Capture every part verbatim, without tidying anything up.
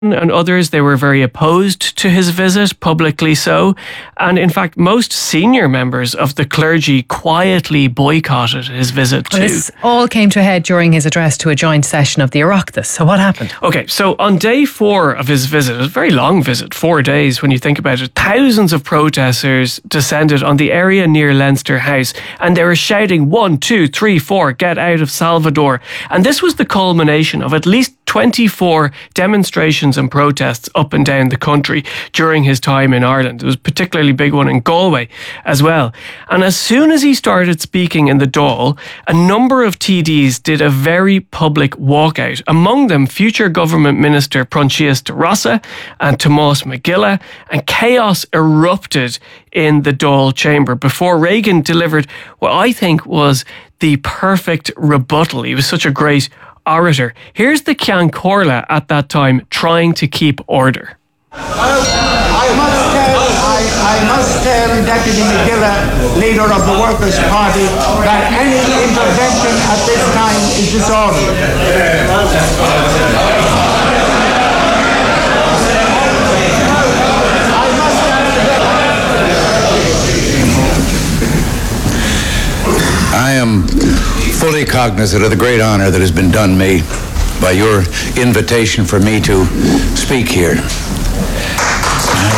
and others, they were very opposed to his visit, publicly so. And in fact, most senior members of the clergy quietly boycotted his visit too. This all came to a head during his address to a joint session of the Oireachtas. So what happened? Okay, so on day four of his visit, it was a very long visit, four days when you think about it, thousands of protesters descended on the area near Leinster House, and they were shouting, one, two, three, four, get out of Salvador. And this was the culmination of at least twenty-four demonstrations and protests up and down the country during his time in Ireland. There was a particularly big one in Galway as well. And as soon as he started speaking in the Dáil, a number of T Ds did a very public walkout. Among them, future government minister Proinsias de Rossa and Tomás McGilla, and chaos erupted in the Dáil chamber before Reagan delivered what I think was the perfect rebuttal. He was such a great orator. Here's the Ceann Comhairle at that time trying to keep order. I must tell, I, I must tell Deputy McGilla, leader of the Workers' Party, that any intervention at this time is disorderly. I am fully cognizant of the great honor that has been done me by your invitation for me to speak here. I,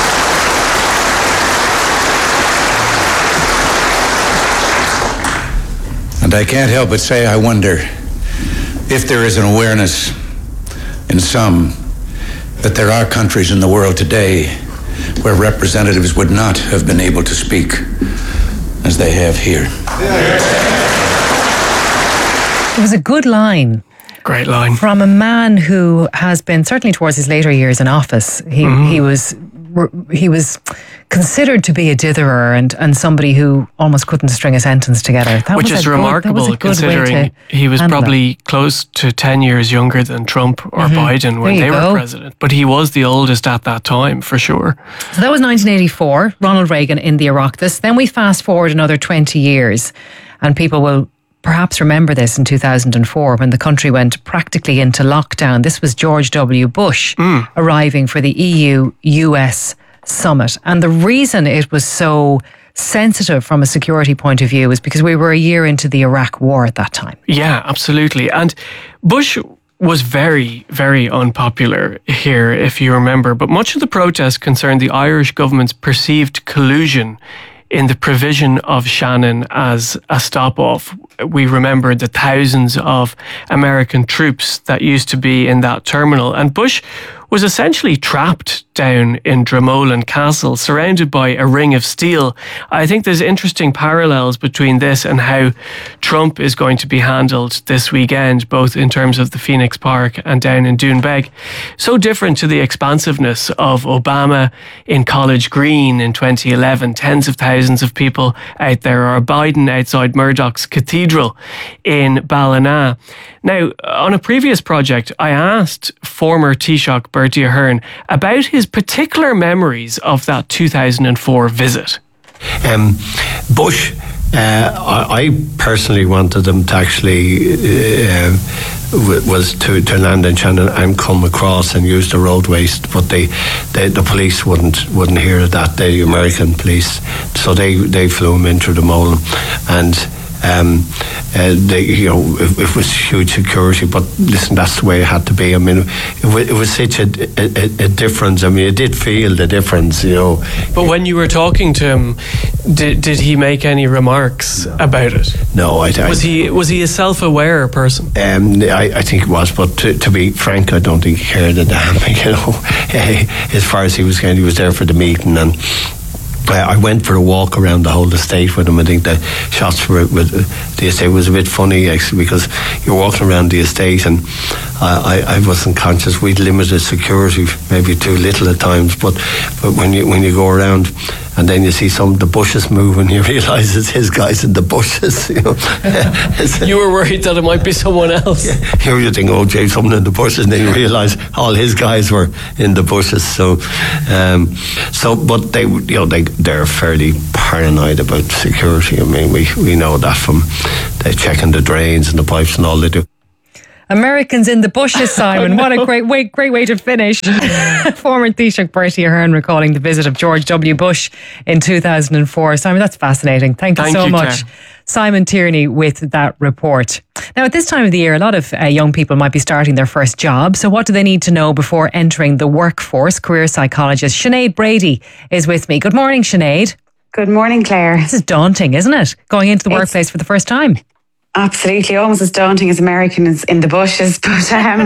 and I can't help but say I wonder if there is an awareness in some that there are countries in the world today where representatives would not have been able to speak as they have here. It was a good line. Great line. From a man who has been, certainly towards his later years in office, he mm-hmm. he was he was considered to be a ditherer and, and somebody who almost couldn't string a sentence together. That Which was is good, remarkable considering he was probably it. close to ten years younger than Trump or mm-hmm. Biden when they go. were president. But he was the oldest at that time, for sure. So that was nineteen eighty-four, Ronald Reagan in the Oireachtas. Then we fast forward another twenty years and people will perhaps remember this in two thousand four when the country went practically into lockdown. This was George W. Bush mm. arriving for the E U U S summit. And the reason it was so sensitive from a security point of view is because we were a year into the Iraq war at that time. Yeah, absolutely. And Bush was very, very unpopular here, if you remember. But much of the protest concerned the Irish government's perceived collusion in the provision of Shannon as a stop-off. We remember the thousands of American troops that used to be in that terminal. And Bush was essentially trapped down in Dromoland Castle, surrounded by a ring of steel. I think there's interesting parallels between this and how Trump is going to be handled this weekend, both in terms of the Phoenix Park and down in Doonbeg. So different to the expansiveness of Obama in College Green in twenty eleven. Tens of thousands of people out there, or Biden outside Murdoch's Cathedral in Ballina. Now, on a previous project, I asked former Taoiseach Bertie Ahern about his particular memories of that two thousand four visit. Um, Bush, uh, I, I personally wanted them to actually uh, was to, to land in Shannon and come across and use the roadways, but they, they the police wouldn't wouldn't hear that. The American police, so they they flew him into the Molan, and. Um, uh, they, you know, it, it was huge security, but listen, that's the way it had to be. I mean, it, was, it was such a, a, a difference. I mean, it did feel the difference, you know. But when you were talking to him, did did he make any remarks about it? No, I, I was he was he a self-aware person? Um, I, I think it was, but to, to be frank, I don't think he cared a damn. You know, as far as he was concerned, he was there for the meeting and. Uh, I went for a walk around the whole estate with him. I think the shots for with uh, the estate was a bit funny actually, because you're walking around the estate and uh, I, I wasn't conscious. We'd limited security, maybe too little at times. But but when you when you go around and then you see some of the bushes moving, you realise it's his guys in the bushes. You know, you were worried that it might be someone else. Yeah. Here you think, oh, Jay, someone in the bushes, and then you realise all his guys were in the bushes. So, um, so but they, you know, they they're fairly paranoid about security. I mean, we we know that from they checking the drains and the pipes and all they do. Americans in the bushes, Simon. What a great way, great way to finish. Former Taoiseach Bertie Ahern recalling the visit of George W. Bush in two thousand four. Simon, that's fascinating. Thank you Thank so you, much. Claire. Simon Tierney with that report. Now, at this time of the year, a lot of uh, young people might be starting their first job. So what do they need to know before entering the workforce? Career psychologist Sinead Brady is with me. Good morning, Sinead. Good morning, Claire. This is daunting, isn't it? Going into the It's- workplace for the first time. Absolutely, almost as daunting as Americans in the bushes, but um,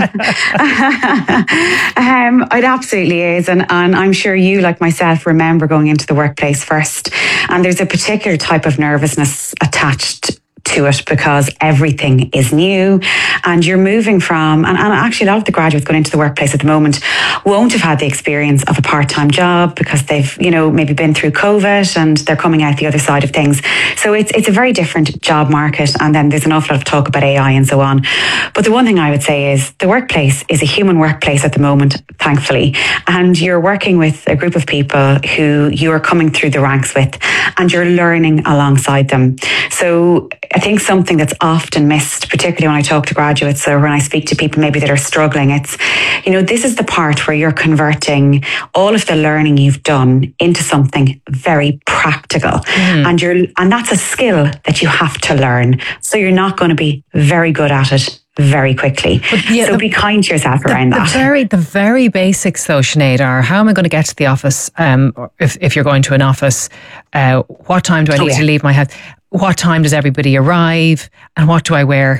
um, it absolutely is. And, and I'm sure you, like myself, remember going into the workplace first. And there's a particular type of nervousness attached to it because everything is new and you're moving from, and, and actually a lot of the graduates going into the workplace at the moment won't have had the experience of a part-time job because they've, you know, maybe been through COVID and they're coming out the other side of things. So it's it's a very different job market, and then there's an awful lot of talk about A I and so on. But the one thing I would say is the workplace is a human workplace at the moment, thankfully, and you're working with a group of people who you are coming through the ranks with and you're learning alongside them. So I think something that's often missed, particularly when I talk to graduates or when I speak to people maybe that are struggling, it's, you know, this is the part where you're converting all of the learning you've done into something very practical. Mm. And you're, and that's a skill that you have to learn. So you're not going to be very good at it very quickly. But yeah, so the, be kind to yourself the, around the that. Very, the very basics though, Sinead, are how am I going to get to the office? Um, if, if you're going to an office, uh, what time do I need oh, yeah. to leave my house? What time does everybody arrive? And what do I wear?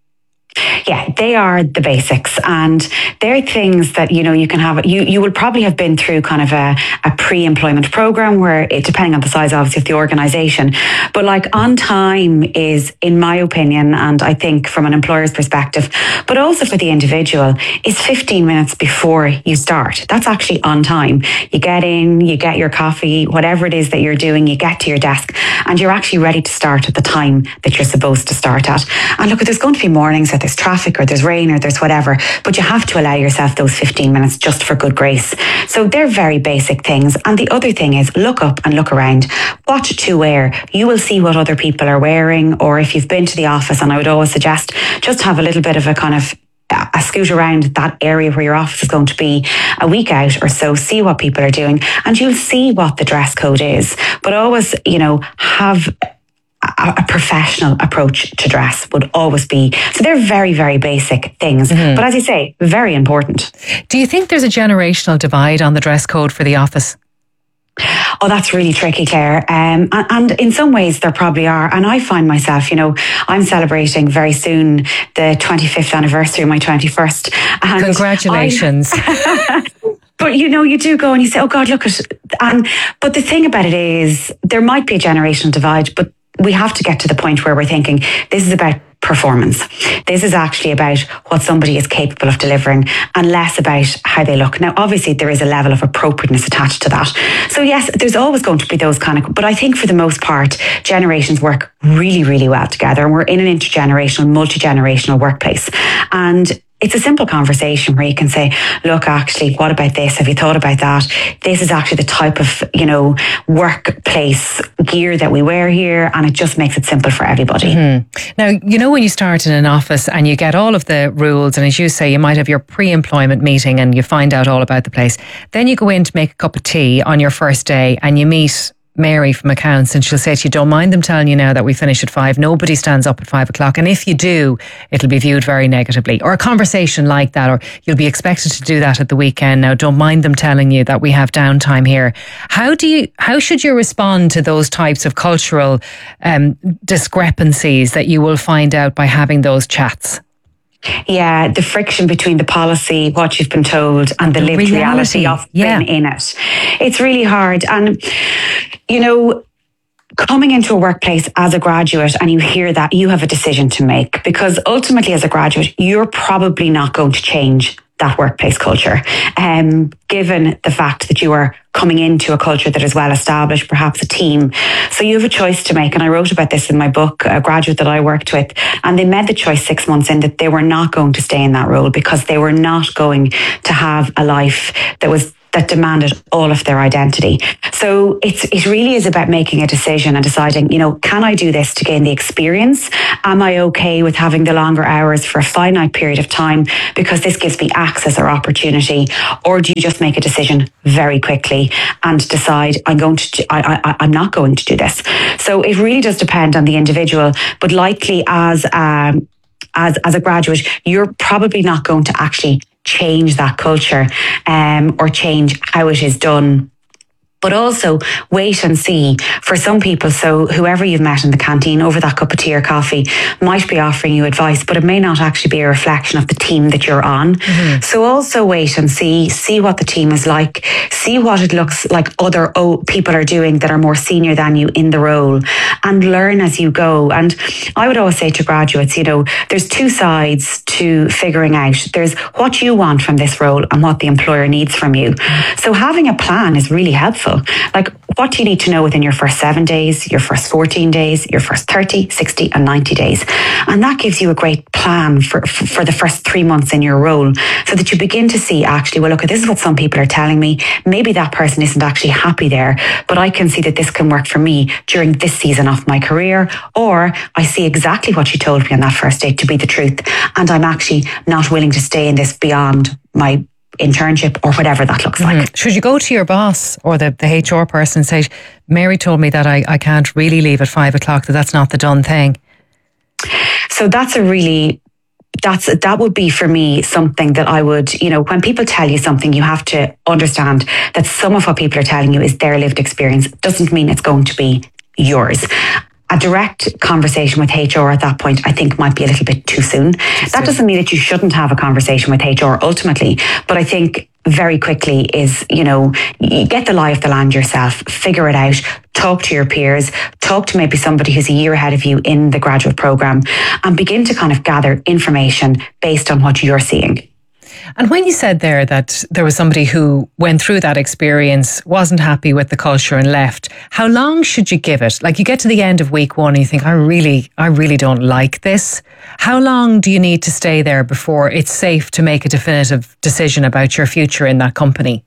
Yeah, they are the basics, and they're things that, you know, you can have, you, you will probably have been through kind of a, a pre-employment program where it, depending on the size obviously of the organisation, but like on time is, in my opinion, and I think from an employer's perspective, but also for the individual, is fifteen minutes before you start. That's actually on time. You get in, you get your coffee, whatever it is that you're doing, you get to your desk and you're actually ready to start at the time that you're supposed to start at. And look, there's going to be mornings that there's traffic or there's rain or there's whatever, but you have to allow yourself those fifteen minutes just for good grace. So they're very basic things. And the other thing is look up and look around. What to wear. You will see what other people are wearing, or if you've been to the office, and I would always suggest just have a little bit of a kind of a scoot around that area where your office is going to be a week out or so, see what people are doing, and you'll see what the dress code is. But always, you know, have a, a professional approach to dress would always be. So they're very, very basic things. Mm-hmm. But as you say, very important. Do you think there's a generational divide on the dress code for the office? Oh, that's really tricky, Claire. Um, and, and in some ways there probably are. And I find myself, you know, I'm celebrating very soon the twenty-fifth anniversary of my twenty-first. And Congratulations. I, but, you know, you do go and you say, oh God, look at it. And, but the thing about it is there might be a generational divide, but we have to get to the point where we're thinking this is about performance. This is actually about what somebody is capable of delivering and less about how they look. Now, obviously, there is a level of appropriateness attached to that. So yes, there's always going to be those kind of, but I think for the most part, generations work really, really well together. And we're in an intergenerational, multi-generational workplace. And it's a simple conversation where you can say, look, actually, what about this? Have you thought about that? This is actually the type of, you know, workplace gear that we wear here. And it just makes it simple for everybody. Mm-hmm. Now, you know, when you start in an office and you get all of the rules, and as you say, you might have your pre-employment meeting and you find out all about the place. Then you go in to make a cup of tea on your first day and you meet Mary from accounts, and she'll say to you, don't mind them telling you now that we finish at five. Nobody stands up at five o'clock. And if you do, it'll be viewed very negatively. Or a conversation like that, or you'll be expected to do that at the weekend. Now, don't mind them telling you that we have downtime here. How do you, how should you respond to those types of cultural um, discrepancies that you will find out by having those chats? Yeah, the friction between the policy, what you've been told, and the, the lived reality, reality of yeah. being in it. It's really hard. And, you know, coming into a workplace as a graduate and you hear that, you have a decision to make, because ultimately as a graduate, you're probably not going to change that workplace culture, um, given the fact that you are coming into a culture that is well established, perhaps a team. So you have a choice to make. And I wrote about this in my book, a graduate that I worked with, and they made the choice six months in that they were not going to stay in that role because they were not going to have a life that was that demanded all of their identity. So it's it really is about making a decision and deciding, you know, can I do this to gain the experience? Am I okay with having the longer hours for a finite period of time because this gives me access or opportunity? Or do you just make a decision very quickly and decide I'm going to, do, I, I, I'm not going to do this? So it really does depend on the individual, but likely as um, as as a graduate, you're probably not going to actually change that culture um, or change how it is done. But also wait and see for some people. So whoever you've met in the canteen over that cup of tea or coffee might be offering you advice, but it may not actually be a reflection of the team that you're on. Mm-hmm. So also wait and see, see what the team is like, see what it looks like other oh, people are doing that are more senior than you in the role, and learn as you go. And I would always say to graduates, you know, there's two sides to figuring out. There's what you want from this role and what the employer needs from you. So having a plan is really helpful. Like, what do you need to know within your first seven days, your first fourteen days, your first thirty, sixty and ninety days? And that gives you a great plan for, for the first three months in your role, so that you begin to see, actually, well, look, this is what some people are telling me. Maybe that person isn't actually happy there, but I can see that this can work for me during this season of my career. Or I see exactly what you told me on that first date to be the truth, and I'm actually not willing to stay in this beyond my internship or whatever that looks like. Mm. Should you go to your boss or the, the H R person and say, Mary told me that I, I can't really leave at five o'clock, that that's not the done thing? So that's a really, that's that would be for me something that I would, you know, when people tell you something, you have to understand that some of what people are telling you is their lived experience. Doesn't mean it's going to be yours. A direct conversation with H R at that point, I think, might be a little bit too soon. Too that soon. Doesn't mean that you shouldn't have a conversation with H R ultimately, but I think very quickly is, you know, you get the lie of the land yourself, figure it out, talk to your peers, talk to maybe somebody who's a year ahead of you in the graduate programme, and begin to kind of gather information based on what you're seeing. And when you said there that there was somebody who went through that experience, wasn't happy with the culture and left, how long should you give it? Like, you get to the end of week one and you think, I really, I really don't like this. How long do you need to stay there before it's safe to make a definitive decision about your future in that company?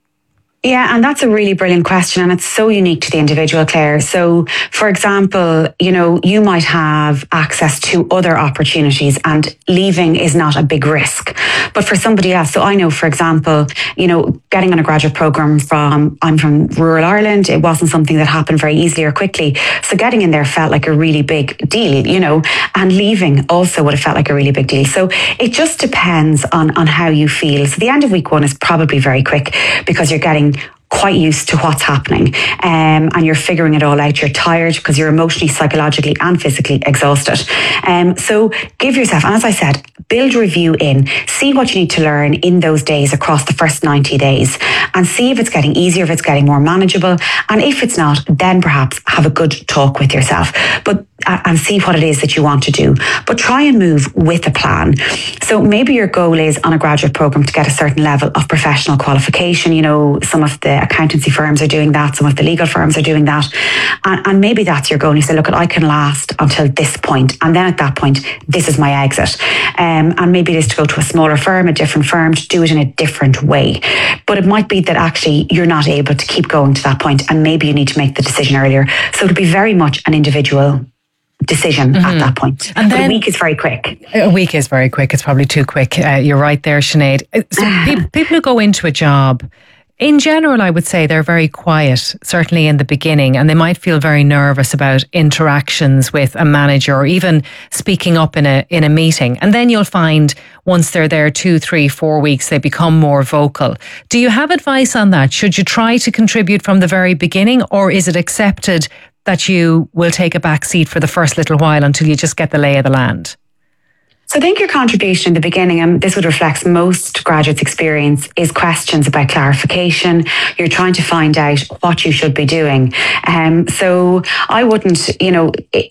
Yeah, and that's a really brilliant question, and it's so unique to the individual, Claire. So, for example, you know, you might have access to other opportunities and leaving is not a big risk. But for somebody else, so I know, for example, you know, getting on a graduate programme from, I'm from rural Ireland, it wasn't something that happened very easily or quickly. So getting in there felt like a really big deal, you know, and leaving also would have felt like a really big deal. So it just depends on, on how you feel. So the end of week one is probably very quick because you're getting quite used to what's happening um, and you're figuring it all out. You're tired because you're emotionally, psychologically and physically exhausted. Um, so give yourself, and as I said, build review in, see what you need to learn in those days across the first ninety days and see if it's getting easier, if it's getting more manageable. And if it's not, then perhaps have a good talk with yourself but uh, and see what it is that you want to do. But try and move with a plan. So maybe your goal is on a graduate programme to get a certain level of professional qualification. You know, some of the accountancy firms are doing that, some of the legal firms are doing that, and, and maybe that's your goal. And you say, look, I can last until this point, and then at that point this is my exit. Um, and maybe it is to go to a smaller firm, a different firm, to do it in a different way. But it might be that actually you're not able to keep going to that point, and maybe you need to make the decision earlier. So it'll be very much an individual decision mm-hmm. at that point. And then, but a week is very quick. A week is very quick. It's probably too quick. Uh, you're right there, Sinead. So pe- people who go into a job, in general, I would say they're very quiet, certainly in the beginning, and they might feel very nervous about interactions with a manager or even speaking up in a in a meeting. And then you'll find once they're there two, three, four weeks, they become more vocal. Do you have advice on that? Should you try to contribute from the very beginning, or is it accepted that you will take a back seat for the first little while until you just get the lay of the land? So I think your contribution in the beginning, and this would reflect most graduates' experience, is questions about clarification. You're trying to find out what you should be doing. Um, so I wouldn't, you know... It,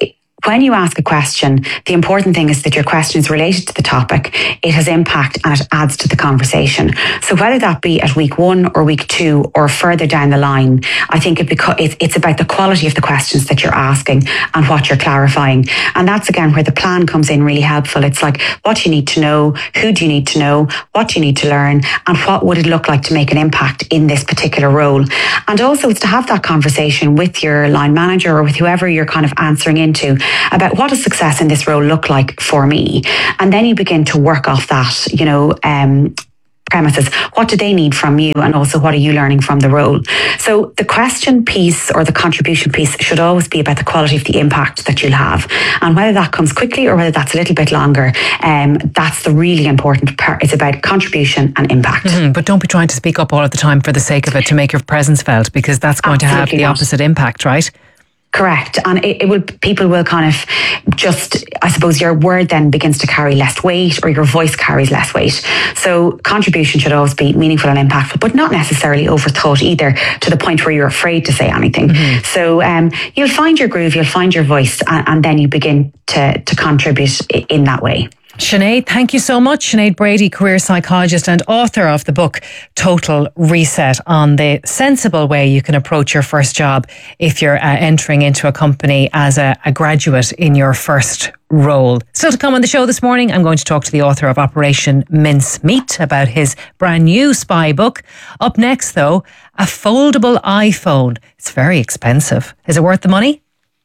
when you ask a question, the important thing is that your question is related to the topic, it has impact, and it adds to the conversation. So whether that be at week one or week two or further down the line, I think it beco- it's about the quality of the questions that you're asking and what you're clarifying. And that's again where the plan comes in really helpful. It's like, what do you need to know? Who do you need to know? What do you need to learn? And what would it look like to make an impact in this particular role? And also it's to have that conversation with your line manager or with whoever you're kind of answering into about what does success in this role look like for me? And then you begin to work off that, you know, um, premises. What do they need from you? And also, what are you learning from the role? So the question piece or the contribution piece should always be about the quality of the impact that you'll have. And whether that comes quickly or whether that's a little bit longer, um, that's the really important part. It's about contribution and impact. Mm-hmm. But don't be trying to speak up all of the time for the sake of it to make your presence felt, because that's going Absolutely to have the not. opposite impact, right? Correct. And it, it will, people will kind of just, I suppose your word then begins to carry less weight, or your voice carries less weight. So contribution should always be meaningful and impactful, but not necessarily overthought either, to the point where you're afraid to say anything. Mm-hmm. So um, you'll find your groove, you'll find your voice, and, and then you begin to, to contribute in that way. Sinead, thank you so much. Sinead Brady, career psychologist and author of the book Total Reset, on the sensible way you can approach your first job if you're uh, entering into a company as a, a graduate in your first role. Still to come on the show this morning, I'm going to talk to the author of Operation Mincemeat about his brand new spy book. Up next, though, a foldable iPhone. It's very expensive. Is it worth the money?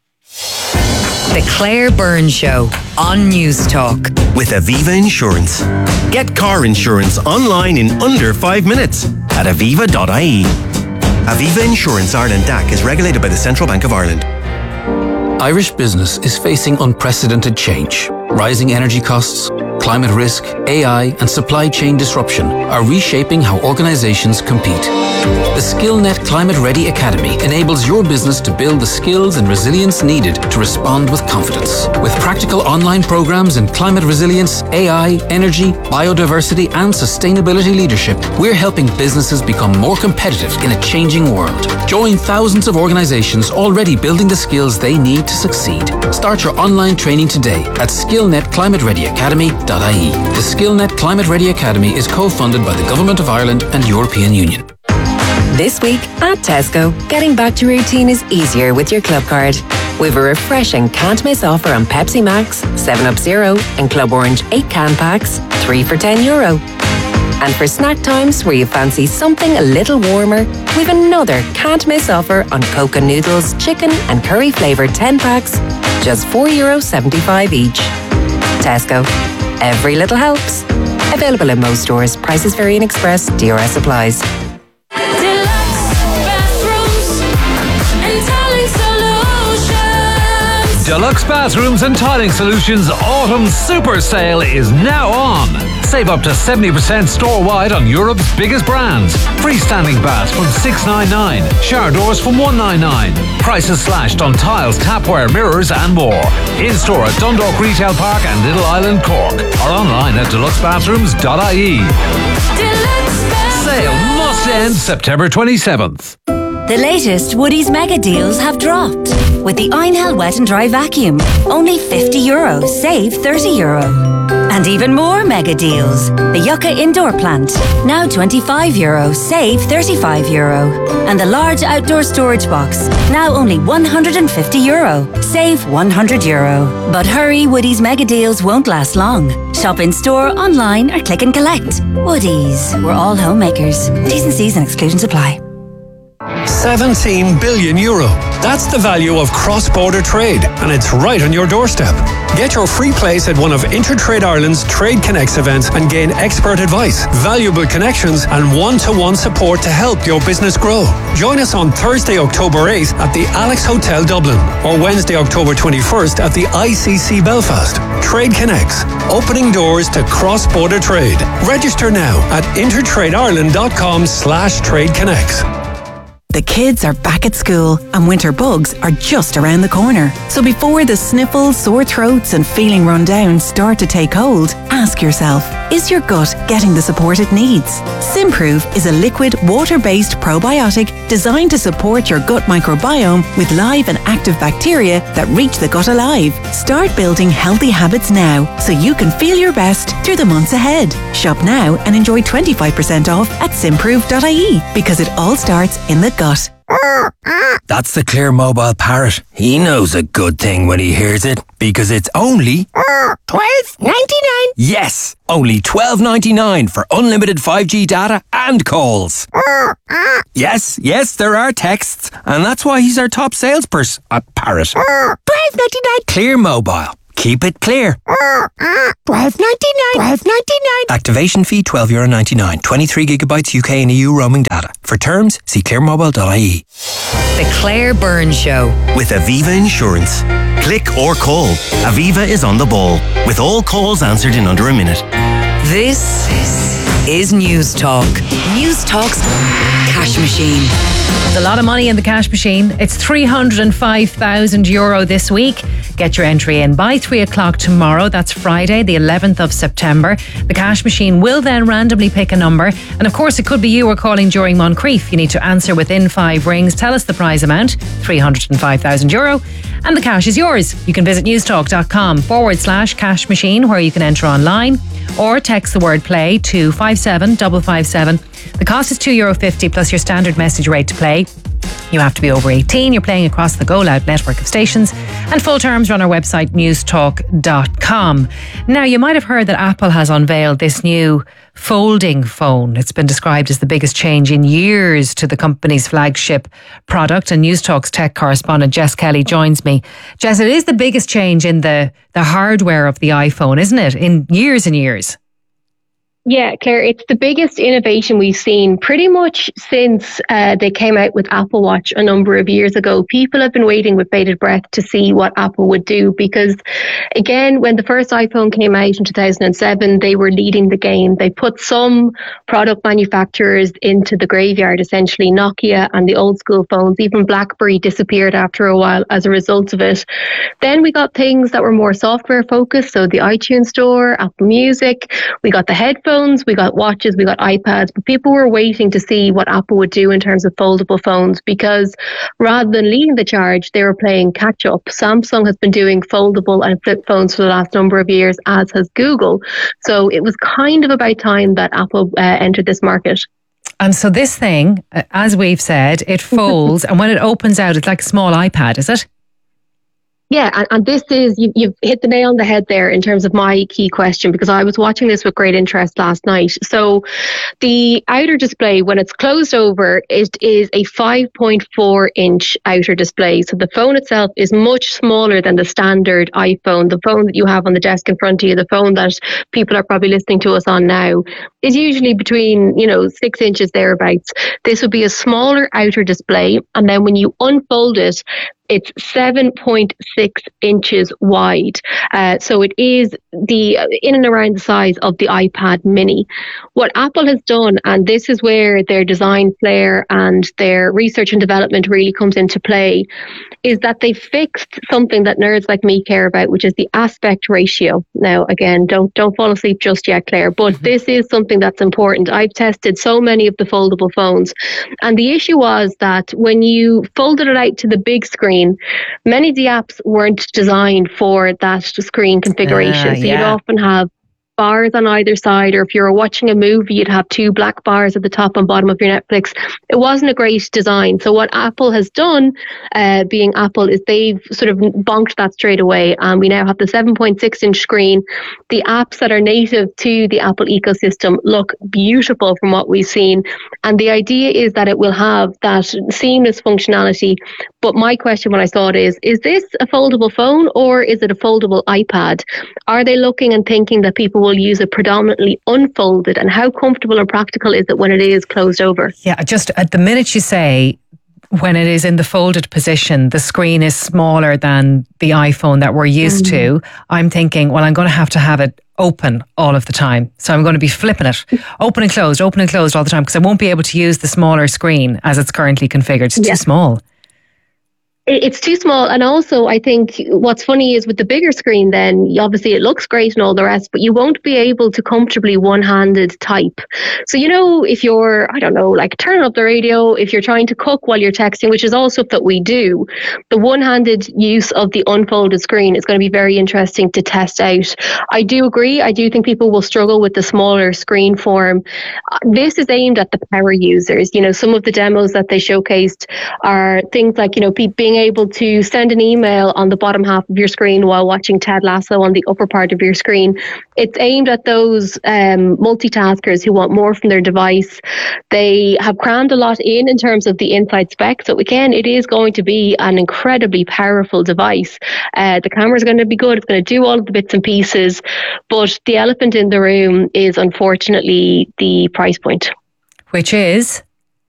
The Claire Byrne Show on News Talk. With Aviva Insurance. Get car insurance online in under five minutes at aviva dot I E. Aviva Insurance Ireland D A C is regulated by the Central Bank of Ireland. Irish business is facing unprecedented change. Rising energy costs, climate risk, A I and supply chain disruption are reshaping how organisations compete. The SkillNet Climate Ready Academy enables your business to build the skills and resilience needed to respond with confidence. With practical online programs in climate resilience, A I, energy, biodiversity and sustainability leadership, we're helping businesses become more competitive in a changing world. Join thousands of organisations already building the skills they need to succeed. Start your online training today at skill net climate ready academy dot I E. The SkillNet Climate Ready Academy is co-funded by the Government of Ireland and European Union. This week at Tesco, getting back to routine is easier with your club card. We've a refreshing can't miss offer on Pepsi Max, seven up Zero and Club Orange eight can packs, three for ten euro. And for snack times where you fancy something a little warmer, we've another can't miss offer on Coke and Noodles, chicken and curry flavoured ten packs, just four euro seventy-five each. Tesco. Every little helps. Available in most stores. Prices vary in Express. D R S applies. Deluxe Bathrooms and Tiling Solutions Autumn Super Sale is now on. Save up to seventy percent store-wide on Europe's biggest brands. Freestanding baths from six ninety-nine, shower doors from one ninety-nine. Prices slashed on tiles, tapware, mirrors and more. In-store at Dundalk Retail Park and Little Island, Cork. Or online at deluxe bathrooms dot I E. Sale must end September twenty-seventh. The latest Woodies mega deals have dropped. With the Einhell Wet and Dry Vacuum, only fifty euro, save thirty euro. And even more mega deals. The Yucca Indoor Plant, now twenty-five euro, save thirty-five euro. And the large outdoor storage box, now only one hundred fifty euro, save one hundred euro. But hurry, Woodies mega deals won't last long. Shop in store, online or click and collect. Woodies, we're all homemakers. T's and C's and exclusions apply. seventeen billion euro. That's the value of cross-border trade, and it's right on your doorstep. Get your free place at one of Intertrade Ireland's Trade Connects events and gain expert advice, valuable connections and one-to-one support to help your business grow. Join us on Thursday, October eighth at the Alex Hotel Dublin or Wednesday, October twenty-first at the I C C Belfast. Trade Connects, opening doors to cross-border trade. Register now at intertrade ireland dot com slash trade connects. The kids are back at school and winter bugs are just around the corner. So before the sniffles, sore throats and feeling run down start to take hold, ask yourself, is your gut getting the support it needs? Simprove is a liquid, water-based probiotic designed to support your gut microbiome with live and active bacteria that reach the gut alive. Start building healthy habits now so you can feel your best through the months ahead. Shop now and enjoy twenty-five percent off at simprove dot I E because it all starts in the gut. That's the Clear Mobile Parrot. He knows a good thing when he hears it because it's only twelve ninety-nine. Yes, only twelve ninety-nine for unlimited five G data and calls. Yes, yes, there are texts, and that's why he's our top salesperson. A parrot. twelve ninety-nine. Clear Mobile. Keep it clear. twelve ninety-nine. twelve ninety-nine. Activation fee twelve euro ninety-nine. twenty-three gigabytes U K and E U roaming data. For terms, see clear mobile dot I E. The Claire Byrne Show. With Aviva Insurance. Click or call. Aviva is on the ball. With all calls answered in under a minute. This is News Talk. News Talk's cash machine. There's a lot of money in the cash machine. It's three hundred five thousand euro this week. Get your entry in by three o'clock tomorrow. That's Friday, the eleventh of September. The cash machine will then randomly pick a number. And of course, it could be you we're calling during Moncrief. You need to answer within five rings. Tell us the prize amount, three hundred five thousand euro. And the cash is yours. You can visit newstalk.com forward slash cash machine where you can enter online or text the word play to five seven five five seven. The cost is two euro fifty plus your standard message rate to play. You have to be over eighteen. You're playing across the Go Loud network of stations. And full terms are on our website, newstalk dot com. Now, you might have heard that Apple has unveiled this new folding phone. It's been described as the biggest change in years to the company's flagship product. And Newstalk's tech correspondent Jess Kelly joins me. Jess, it is the biggest change in the, the hardware of the iPhone, isn't it? In years and years. Yeah, Claire, it's the biggest innovation we've seen pretty much since uh, they came out with Apple Watch a number of years ago. People have been waiting with bated breath to see what Apple would do because, again, when the first iPhone came out in two thousand seven, they were leading the game. They put some product manufacturers into the graveyard, essentially Nokia and the old school phones. Even BlackBerry disappeared after a while as a result of it. Then we got things that were more software focused, so the iTunes Store, Apple Music, we got the headphones, we got watches, we got iPads, but people were waiting to see what Apple would do in terms of foldable phones because rather than leading the charge, they were playing catch up. Samsung has been doing foldable and flip phones for the last number of years, as has Google. So it was kind of about time that Apple uh, entered this market. And so this thing, as we've said, it folds and when it opens out, it's like a small iPad, is it? Yeah, and, and this is, you, you've hit the nail on the head there in terms of my key question, because I was watching this with great interest last night. So the outer display, when it's closed over, it is a five point four inch outer display. So the phone itself is much smaller than the standard iPhone. The phone that you have on the desk in front of you, the phone that people are probably listening to us on now, is usually between, you know, six inches thereabouts. This would be a smaller outer display. And then when you unfold it, it's seven point six inches wide. Uh, so it is the in and around the size of the iPad mini. What Apple has done, and this is where their design flair and their research and development really comes into play, is that they fixed something that nerds like me care about, which is the aspect ratio. Now, again, don't don't fall asleep just yet, Claire, but mm-hmm. this is something that's important. I've tested so many of the foldable phones, and the issue was that when you folded it out to the big screen, many of the apps weren't designed for that screen configuration. Uh, so yeah. You'd often have bars on either side, or if you were watching a movie, you'd have two black bars at the top and bottom of your Netflix. It wasn't a great design. So what Apple has done, uh, being Apple, is they've sort of bonked that straight away. And we now have the seven point six inch screen. The apps that are native to the Apple ecosystem look beautiful from what we've seen. And the idea is that it will have that seamless functionality. But my question when I saw it is, is this a foldable phone or is it a foldable iPad? Are they looking and thinking that people will use it predominantly unfolded, and how comfortable or practical is it when it is closed over? Yeah, just at the minute you say when it is in the folded position, the screen is smaller than the iPhone that we're used mm. to, I'm thinking, well, I'm going to have to have it open all of the time. So I'm going to be flipping it. Open and closed, open and closed all the time, because I won't be able to use the smaller screen as it's currently configured. It's Yeah. too small. It's too small. And also, I think what's funny is with the bigger screen, then obviously it looks great and all the rest, but you won't be able to comfortably one-handed type. So, you know, if you're, I don't know, like turning up the radio, if you're trying to cook while you're texting, which is all stuff that we do, the one-handed use of the unfolded screen is going to be very interesting to test out. I do agree. I do think people will struggle with the smaller screen form. This is aimed at the power users. You know, some of the demos that they showcased are things like, you know, being able to send an email on the bottom half of your screen while watching Ted Lasso on the upper part of your screen. It's aimed at those um, multitaskers who want more from their device. They have crammed a lot in in terms of the inside spec. So again, it is going to be an incredibly powerful device. Uh, the camera is going to be good. It's going to do all of the bits and pieces. But the elephant in the room is unfortunately the price point. Which is?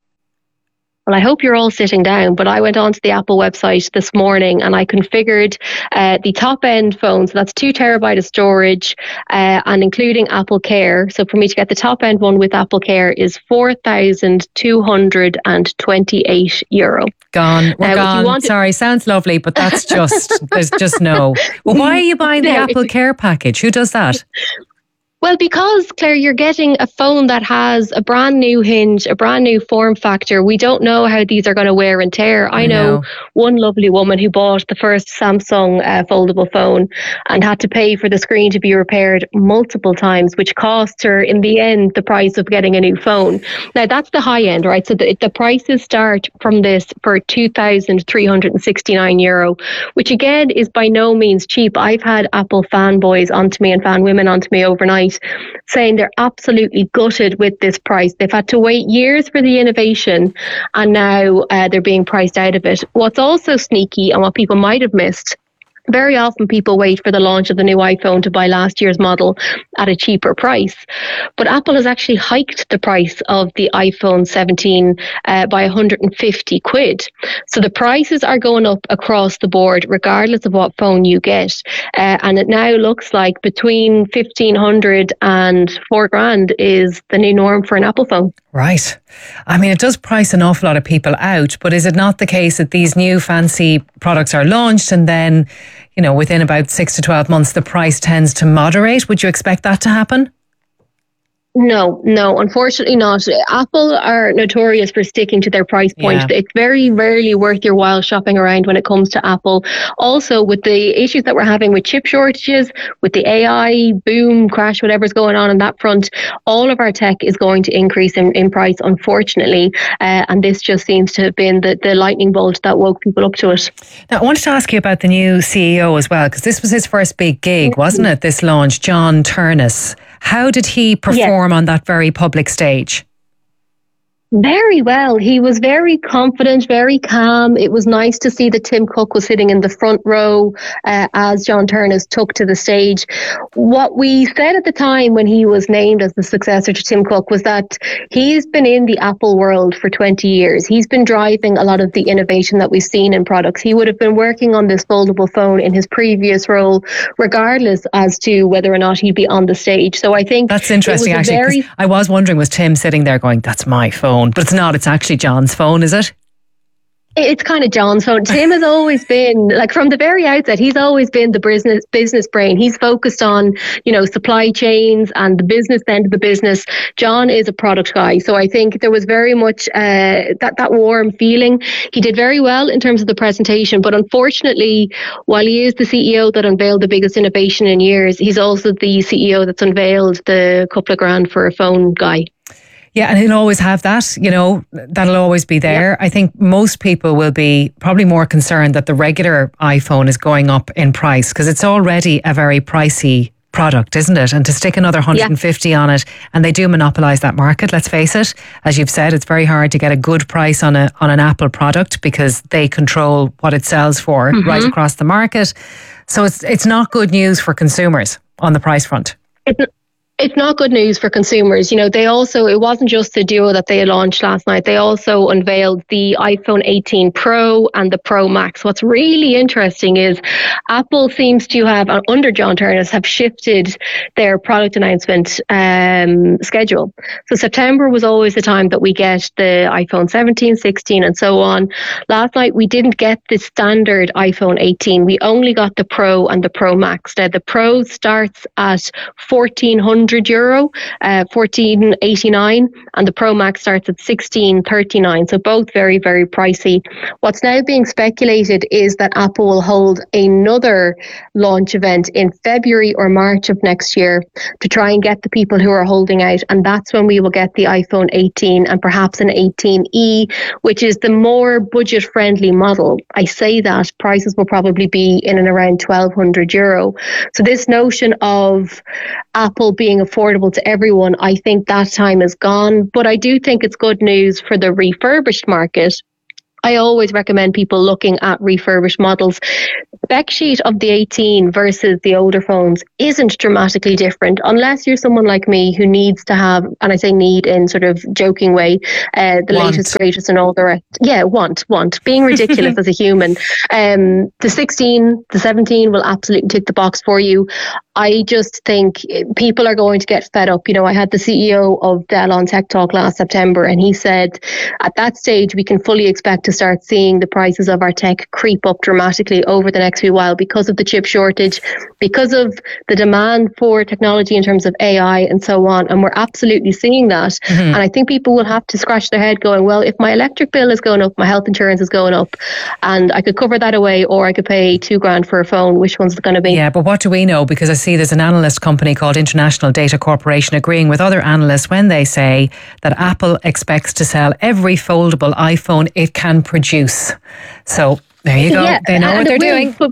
Well, I hope you're all sitting down, but I went onto the Apple website this morning and I configured uh, the top end phone. So that's two terabyte of storage uh, and including Apple Care. So for me to get the top end one with Apple Care is four thousand two hundred twenty-eight euro. Gone. We're Uh, if you gone. want to- Sorry, sounds lovely, but that's just, there's just no. Well, why are you buying the No, Apple Care package? Who does that? Well, because, Claire, you're getting a phone that has a brand new hinge, a brand new form factor. We don't know how these are going to wear and tear. I, I know. know one lovely woman who bought the first Samsung uh, foldable phone and had to pay for the screen to be repaired multiple times, which cost her, in the end, the price of getting a new phone. Now, that's the high end, right? So the, the prices start from this for two thousand three hundred sixty-nine euro, which again is by no means cheap. I've had Apple fanboys onto me and fan women onto me overnight saying they're absolutely gutted with this price. They've had to wait years for the innovation and now uh, they're being priced out of it. What's also sneaky and what people might have missed, very often people wait for the launch of the new iPhone to buy last year's model at a cheaper price. But Apple has actually hiked the price of the iPhone seventeen uh, by one hundred fifty quid. So the prices are going up across the board, regardless of what phone you get. Uh, and it now looks like between fifteen hundred and four grand is the new norm for an Apple phone. Right. I mean, it does price an awful lot of people out, but is it not the case that these new fancy products are launched and then, you know, within about six to twelve months, the price tends to moderate? Would you expect that to happen? No, no, unfortunately not. Apple are notorious for sticking to their price point. Yeah. It's very rarely worth your while shopping around when it comes to Apple. Also, with the issues that we're having with chip shortages, with the A I boom, crash, whatever's going on on that front, all of our tech is going to increase in, in price, unfortunately. Uh, and this just seems to have been the, the lightning bolt that woke people up to it. Now, I wanted to ask you about the new C E O as well, because this was his first big gig, wasn't it? This launch, John Turnus. How did he perform on that very public stage? Very well. He was very confident, very calm. It was nice to see that Tim Cook was sitting in the front row uh, as John Turnus took to the stage. What we said at the time when he was named as the successor to Tim Cook was that he's been in the Apple world for twenty years. He's been driving a lot of the innovation that we've seen in products. He would have been working on this foldable phone in his previous role, regardless as to whether or not he'd be on the stage. So I think that's interesting, it was actually. very 'Cause I was wondering, was Tim sitting there going, "That's my phone"? But it's not, it's actually John's phone, is it? It's kind of John's phone. Tim has always been, like from the very outset, he's always been the business business brain. He's focused on, you know, supply chains and the business end of the business. John is a product guy. So I think there was very much uh, that, that warm feeling. He did very well in terms of the presentation. But unfortunately, while he is the C E O that unveiled the biggest innovation in years, he's also the C E O that's unveiled the couple of grand for a phone guy. Yeah, and he'll always have that, you know, that'll always be there. Yeah. I think most people will be probably more concerned that the regular iPhone is going up in price because it's already a very pricey product, isn't it? And to stick another one hundred fifty yeah. on it, and they do monopolise that market, let's face it. As you've said, it's very hard to get a good price on a on an Apple product because they control what it sells for mm-hmm. right across the market. So it's it's not good news for consumers on the price front. It's It's not good news for consumers. You know, they also, it wasn't just the Duo that they launched last night. They also unveiled the iPhone eighteen Pro and the Pro Max. What's really interesting is Apple seems to have, under John Ternus, have shifted their product announcement um, schedule. So September was always the time that we get the iPhone seventeen, sixteen and so on. Last night we didn't get the standard iPhone eighteen. We only got the Pro and the Pro Max. Now the Pro starts at fourteen hundred euro, uh, fourteen eighty-nine, and the Pro Max starts at sixteen thirty-nine. So both very, very pricey. What's now being speculated is that Apple will hold another launch event in February or March of next year to try and get the people who are holding out. And that's when we will get the iPhone eighteen and perhaps an eighteen E, which is the more budget friendly model. I say that prices will probably be in and around twelve hundred euro. So this notion of Apple being affordable to everyone, I think that time is gone. But I do think it's good news for the refurbished market. I always recommend people looking at refurbished models. Spec sheet of the eighteen versus the older phones isn't dramatically different, unless you're someone like me who needs to have, and I say need in sort of joking way, uh, the want. latest, greatest and all the rest. Yeah, want, want. Being ridiculous as a human. Um, the sixteen, the seventeen will absolutely tick the box for you. I just think people are going to get fed up. You know, I had the C E O of Dell on Tech Talk last September, and he said at that stage we can fully expect to start seeing the prices of our tech creep up dramatically over the next few while because of the chip shortage, because of the demand for technology in terms of A I and so on. And we're absolutely seeing that. Mm-hmm. And I think people will have to scratch their head going, well, if my electric bill is going up, my health insurance is going up, and I could cover that away, or I could pay two grand for a phone, which one's it going to be? Yeah, but what do we know? Because I see there's an analyst company called International Data Corporation agreeing with other analysts when they say that Apple expects to sell every foldable iPhone it can produce. So there you go. Yeah, they know what they're doing. But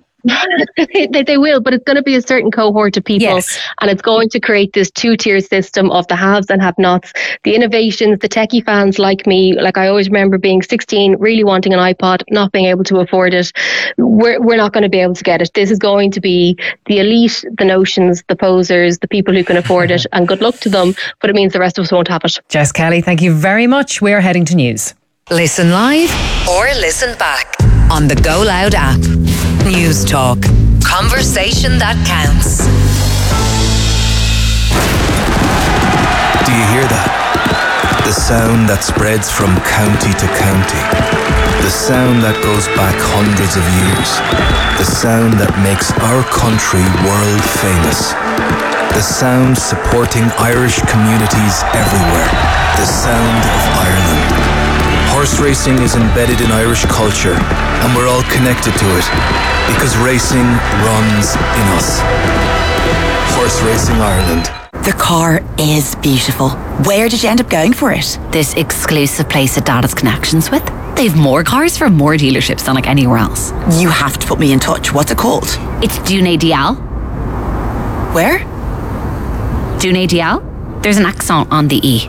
they, they will, but it's going to be a certain cohort of people, yes. And it's going to create this two-tier system of the haves and have-nots. The innovations, the techie fans like me, like I always remember being sixteen, really wanting an iPod, not being able to afford it. We're we're not going to be able to get it. This is going to be the elite, the notions, the posers, the people who can afford it, and good luck to them. But it means the rest of us won't have it. Jess Kelly, thank you very much. We're heading to news. Listen live or listen back on the Go Loud app. News Talk. Conversation that counts. Do you hear that? The sound that spreads from county to county. The sound that goes back hundreds of years. The sound that makes our country world famous. The sound supporting Irish communities everywhere. The sound of Ireland. Horse racing is embedded in Irish culture, and we're all connected to it because racing runs in us. Horse Racing Ireland. The car is beautiful. Where did you end up going for it? This exclusive place at Dada's Connections with. They've more cars from more dealerships than like anywhere else. You have to put me in touch. What's it called? It's Dune Dial. Where? Dune Dial. There's an accent on the E.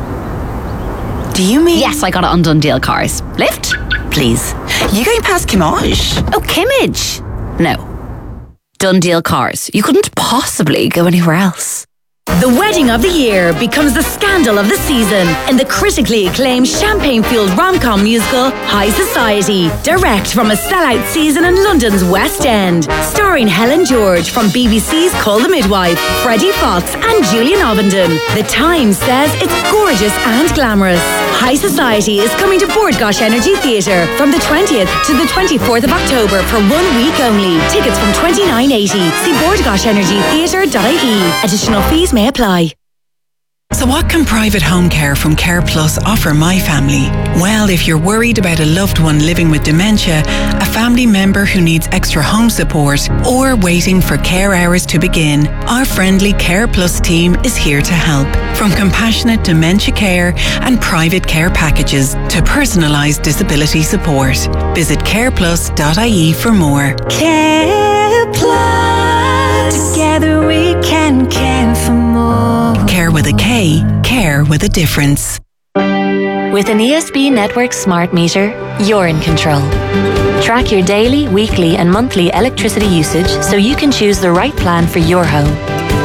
Do you mean? Yes, I got it on Dundeel Cars. Lift, please. You going past Kimmage? Oh, Kimmage? No. Dundeel Cars. You couldn't possibly go anywhere else. The wedding of the year becomes the scandal of the season in the critically acclaimed champagne-fueled rom-com musical High Society, direct from a sellout season in London's West End, starring Helen George from B B C's Call the Midwife, Freddie Fox and Julian Ovenden. The Times says it's gorgeous and glamorous. High Society is coming to Bordgosh Energy Theatre from the twentieth to the twenty-fourth of October for one week only. Tickets from twenty-nine eighty. See bordgosh energy theatre dot I E. Additional fees may apply. So what can private home care from Care Plus offer my family? Well, if you're worried about a loved one living with dementia, a family member who needs extra home support, or waiting for care hours to begin, our friendly Care Plus team is here to help. From compassionate dementia care and private care packages to personalised disability support. Visit care plus dot I E for more. Care Plus. Together we can care for more. Care with a K, care with a difference. With an E S B Network smart meter, you're in control. Track your daily, weekly and monthly electricity usage so you can choose the right plan for your home.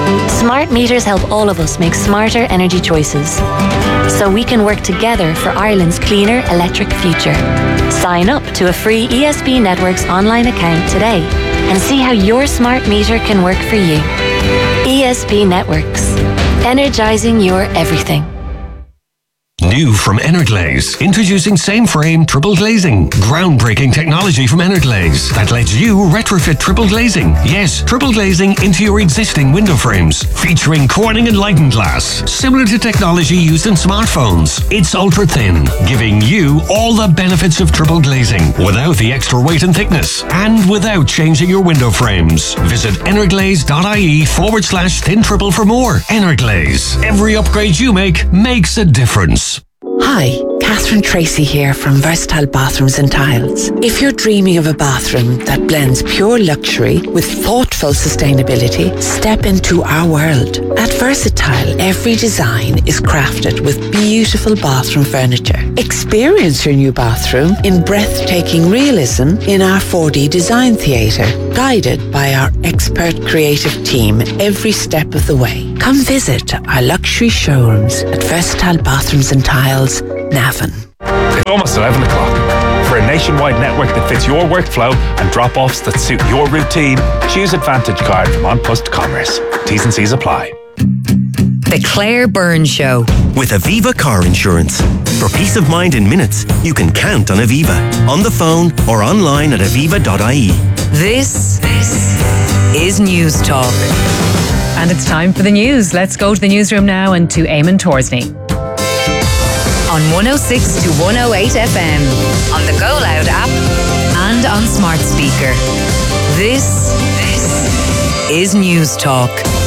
Smart meters help all of us make smarter energy choices, so we can work together for Ireland's cleaner electric future. Sign up to a free E S B Networks online account today and see how your smart meter can work for you. E S B Networks, energising your everything. New from Energlaze, introducing same frame triple glazing. Groundbreaking technology from Energlaze that lets you retrofit triple glazing. Yes, triple glazing into your existing window frames. Featuring Corning Enlightened glass, similar to technology used in smartphones. It's ultra thin, giving you all the benefits of triple glazing without the extra weight and thickness, and without changing your window frames. Visit energlaze.ie forward slash thin triple for more. Energlaze. Every upgrade you make makes a difference. Hi, Catherine Tracy here from Versatile Bathrooms and Tiles. If you're dreaming of a bathroom that blends pure luxury with thoughtful sustainability, step into our world. At Versatile, every design is crafted with beautiful bathroom furniture. Experience your new bathroom in breathtaking realism in our four D design theatre, guided by our expert creative team every step of the way. Come visit our luxury showrooms at Versatile Bathrooms and Tiles, Navan. It's almost eleven o'clock. For a nationwide network that fits your workflow and drop-offs that suit your routine, choose Advantage Card from On Post Commerce. T's and C's apply. The Claire Byrne Show. With Aviva Car Insurance. For peace of mind in minutes, you can count on Aviva. On the phone or online at aviva dot I E. This, this is News Talk. And it's time for the news. Let's go to the newsroom now and to Eamon Torsney. On one oh six to one oh eight F M, on the Go Loud app, and on smart speaker. This, this is News Talk.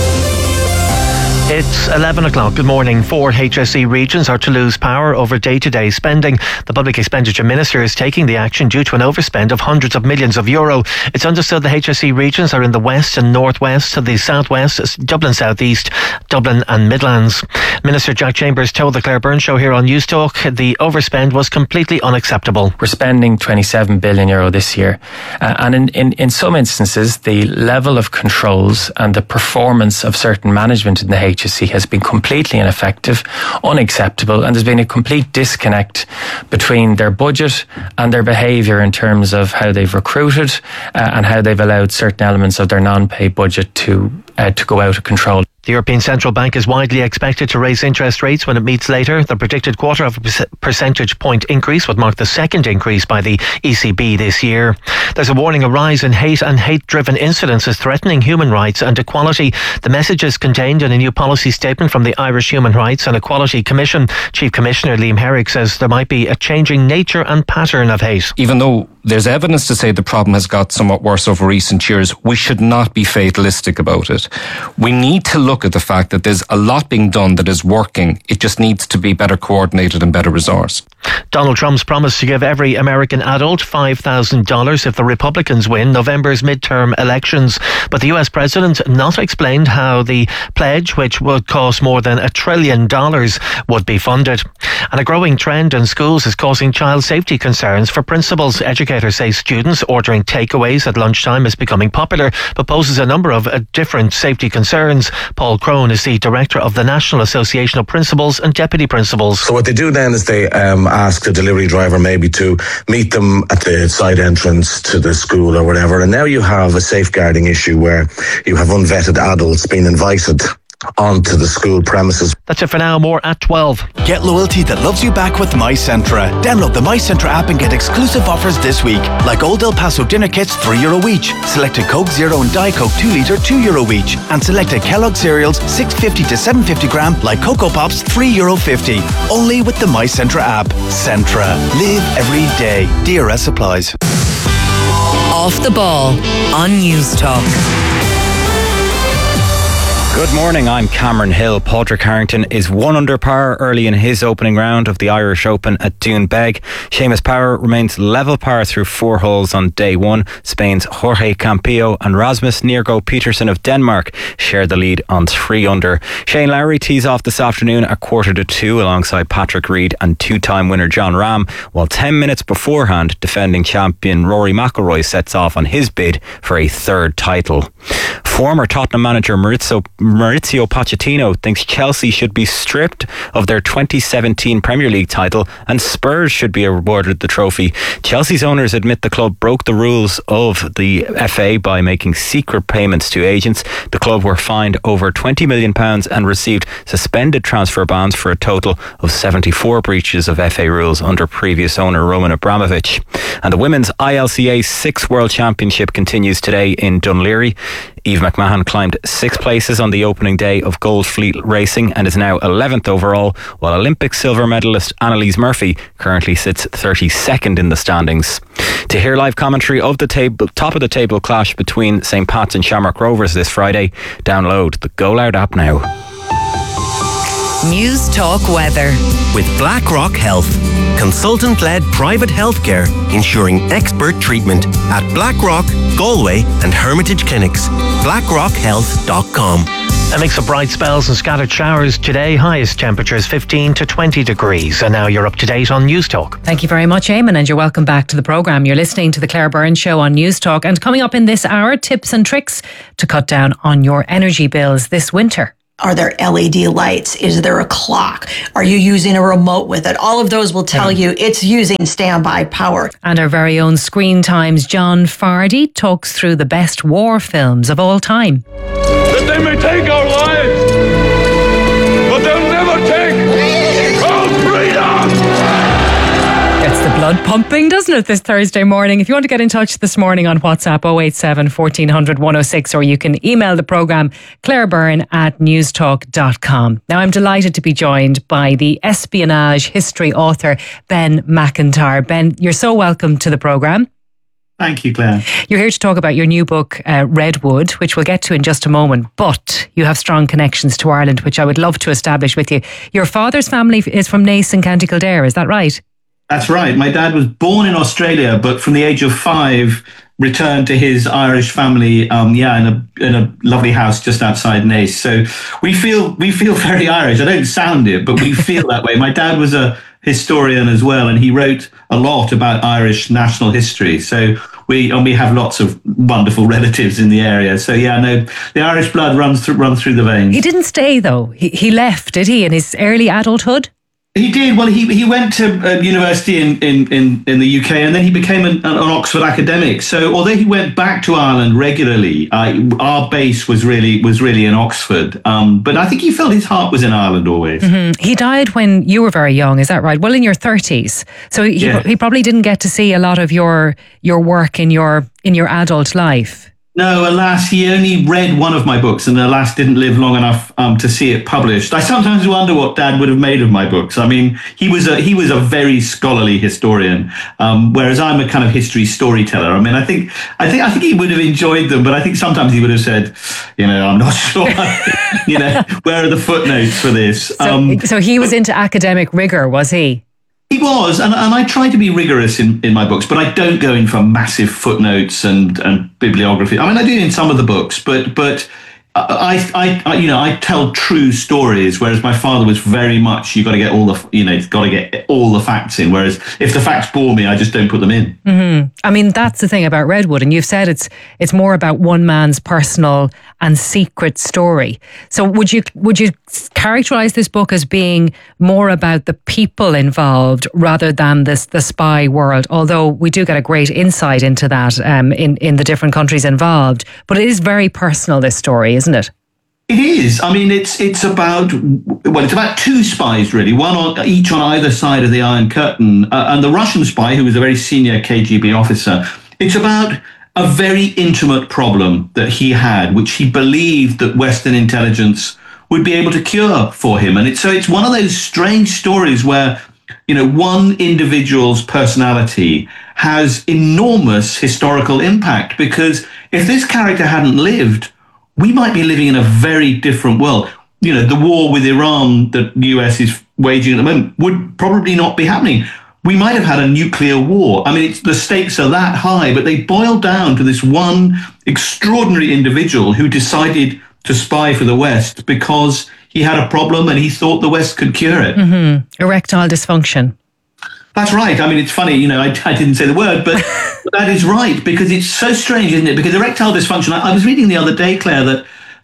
It's eleven o'clock. Good morning. Four H S E regions are to lose power over day-to-day spending. The Public Expenditure Minister is taking the action due to an overspend of hundreds of millions of euro. It's understood the H S E regions are in the west and northwest, the southwest, Dublin southeast, Dublin and Midlands. Minister Jack Chambers told the Claire Byrne Show here on News Talk the overspend was completely unacceptable. We're spending twenty-seven billion euro this year. Uh, and in, in, in some instances, the level of controls and the performance of certain management in the H S E has been completely ineffective, unacceptable, and there's been a complete disconnect between their budget and their behaviour in terms of how they've recruited uh, and how they've allowed certain elements of their non-pay budget to uh, to go out of control. The European Central Bank is widely expected to raise interest rates when it meets later. The predicted quarter of a percentage point increase would mark the second increase by the E C B this year. There's a warning a rise in hate and hate-driven incidents is threatening human rights and equality. The message is contained in a new policy statement from the Irish Human Rights and Equality Commission. Chief Commissioner Liam Herrick says there might be a changing nature and pattern of hate. Even though there's evidence to say the problem has got somewhat worse over recent years, we should not be fatalistic about it. We need to look at the fact that there's a lot being done that is working. It just needs to be better coordinated and better resourced. Donald Trump's promised to give every American adult five thousand dollars if the Republicans win November's midterm elections. But the U S president not explained how the pledge, which would cost more than a trillion dollars, would be funded. And a growing trend in schools is causing child safety concerns for principals. Educators say students ordering takeaways at lunchtime is becoming popular, but poses a number of uh, different safety concerns. Paul Crone is the director of the National Association of Principals and Deputy Principals. So what they do then is they um, ask the delivery driver maybe to meet them at the side entrance to the school or whatever. And now you have a safeguarding issue where you have unvetted adults being invited onto the school premises. That's it for now. More at twelve. Get loyalty that loves you back with MyCentra. Download the MyCentra app and get exclusive offers this week, like Old El Paso dinner kits, three euro each. Selected Coke Zero and Diet Coke two litre, two euro each. And selected Kellogg cereals, six fifty to seven fifty gram, like Cocoa Pops, three euro fifty. Only with the MyCentra app. Centra. Live every day. D R S applies. Off the ball on News Talk. Good morning, I'm Cameron Hill. Padraig Harrington is one under par early in his opening round of the Irish Open at Doonbeg. Seamus Power remains level par through four holes on day one. Spain's Jorge Campillo and Rasmus Nergo Peterson of Denmark share the lead on three under. Shane Lowry tees off this afternoon at quarter to two alongside Patrick Reed and two-time winner John Rahm, while ten minutes beforehand, defending champion Rory McIlroy sets off on his bid for a third title. Former Tottenham manager Maurizio Maurizio Pochettino thinks Chelsea should be stripped of their twenty seventeen Premier League title and Spurs should be awarded the trophy. Chelsea's owners admit the club broke the rules of the F A by making secret payments to agents. The club were fined over twenty million pounds and received suspended transfer bans for a total of seventy-four breaches of F A rules under previous owner Roman Abramovich. And the Women's I L C A Six World Championship continues today in Dunleary. Eve McMahon climbed six places on the opening day of Gold Fleet Racing and is now eleventh overall, while Olympic silver medalist Annalise Murphy currently sits thirty-second in the standings. To hear live commentary of the table, top of the table clash between St Pat's and Shamrock Rovers this Friday, download the Go Loud app now. News Talk Weather. With BlackRock Health, consultant-led private healthcare ensuring expert treatment at BlackRock, Galway and Hermitage Clinics. blackrock health dot com. A mix of bright spells and scattered showers today. Highest temperatures fifteen to twenty degrees. And now you're up to date on News Talk. Thank you very much, Eamon, and you're welcome back to the programme. You're listening to the Claire Byrne Show on News Talk. And coming up in this hour, tips and tricks to cut down on your energy bills this winter. Are there L E D lights? Is there a clock? Are you using a remote with it? All of those will tell you it's using standby power. And our very own Screen Time's John Fardy talks through the best war films of all time. That they may take our lives, but they'll never take our freedom! Gets the blood pumping, doesn't it, this Thursday morning? If you want to get in touch this morning on WhatsApp oh eight seven, fourteen hundred, one oh six, or you can email the programme Claire Byrne at newstalk dot com. Now, I'm delighted to be joined by the espionage history author Ben Macintyre. Ben, you're so welcome to the programme. Thank you, Claire. You're here to talk about your new book, uh, Redwood, which we'll get to in just a moment. But you have strong connections to Ireland, which I would love to establish with you. Your father's family is from Naas in County Kildare, is that right? That's right. My dad was born in Australia, but from the age of five, returned to his Irish family, um, yeah, in a in a lovely house just outside Naas. So we feel we feel very Irish. I don't sound it, but we feel that way. My dad was a historian as well, and he wrote a lot about Irish national history. So we and we have lots of wonderful relatives in the area. So yeah, no, the Irish blood runs through runs through the veins. He didn't stay though. He he left, did he, in his early adulthood? He did. Well, he he went to uh, university in, in, in, in the U K, and then he became an, an Oxford academic. So although he went back to Ireland regularly, uh, our base was really was really in Oxford. Um, but I think he felt his heart was in Ireland always. Mm-hmm. He died when you were very young, is that right? Well, in your thirties. So he Yeah. he probably didn't get to see a lot of your your work in your in your adult life. No, alas, he only read one of my books, and alas, didn't live long enough um, to see it published. I sometimes wonder what Dad would have made of my books. I mean, he was a he was a very scholarly historian, um, whereas I'm a kind of history storyteller. I mean, I think I think I think he would have enjoyed them, but I think sometimes he would have said, you know, I'm not sure. you know, where are the footnotes for this? So, Um, so he was into academic rigour, was he? He was, and, and I try to be rigorous in, in my books, but I don't go in for massive footnotes and, and bibliography. I mean, I do in some of the books, but but I, I, I you know I tell true stories, whereas my father was very much you got to get all the you know you've got to get all the facts in. Whereas if the facts bore me, I just don't put them in. Mm-hmm. I mean, that's the thing about Redwood, and you've said it's it's more about one man's personal and secret story. So would you would you characterize this book as being more about the people involved rather than this the spy world? Although we do get a great insight into that um, in in the different countries involved, but it is very personal, this story, isn't it? It is. I mean, it's it's about well, it's about two spies really, one on each on either side of the Iron Curtain, uh, and the Russian spy, who was a very senior K G B officer. It's about a very intimate problem that he had, which he believed that Western intelligence would be able to cure for him, and it's so it's one of those strange stories where you know one individual's personality has enormous historical impact, because if this character hadn't lived, we might be living in a very different world. You know, the war with Iran that the U S is waging at the moment would probably not be happening. We might have had a nuclear war. I mean, it's, the stakes are that high, but they boil down to this one extraordinary individual who decided to spy for the West because he had a problem and he thought the West could cure it. Mm-hmm. Erectile dysfunction. That's right. I mean, it's funny, you know, I, I didn't say the word, but that is right, because it's so strange, isn't it? Because erectile dysfunction, I, I was reading the other day, Claire, that